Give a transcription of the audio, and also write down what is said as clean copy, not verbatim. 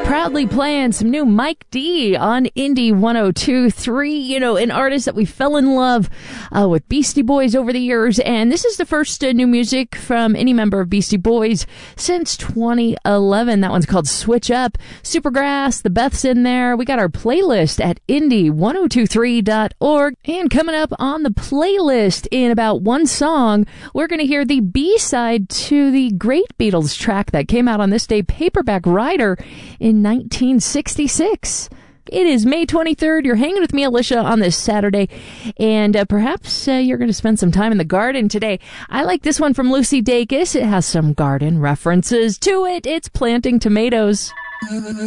Proudly playing some new Mike D on Indie 102.3, you know, an artist that we fell in love with Beastie Boys over the years. And this is the first new music from any member of Beastie Boys since 2011. That one's called Switch Up. Supergrass, the Beth's in there. We got our playlist at indie1023.org. And coming up on the playlist in about one song, we're going to hear the B-side to the great Beatles track that came out on this day, Paperback Writer, in 1966. It is May 23rd. You're hanging with me, Alicia, on this Saturday, and perhaps you're going to spend some time in the garden today. I like this one from Lucy Dacus. It has some garden references to it. It's Planting Tomatoes.